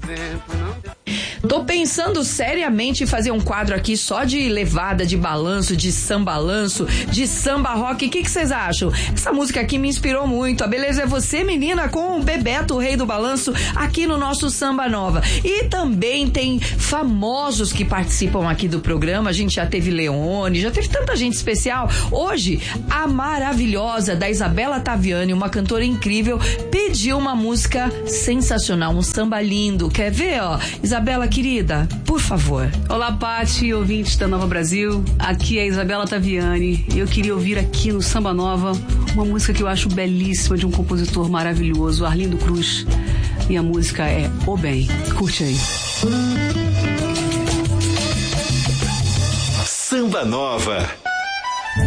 Tô pensando seriamente em fazer um quadro aqui só de levada, de balanço, de sambalanço, de samba rock. O que vocês acham? Essa música aqui me inspirou muito. A Beleza é Você, menina, com o Bebeto, o rei do balanço, aqui no nosso Samba Nova. E também tem famosos que participam aqui do programa. A gente já teve Leone, já teve tanta gente especial. Hoje, a maravilhosa da Isabela Taviani, uma cantora incrível, pediu uma música sensacional, um samba lindo. Quer ver, ó? Isabela, querida, por favor. Olá, Pati, ouvintes da Nova Brasil. Aqui é a Isabela Taviani. Eu queria ouvir aqui no Samba Nova uma música que eu acho belíssima, de um compositor maravilhoso, Arlindo Cruz. E a música é O Bem. Curte aí. Samba Nova.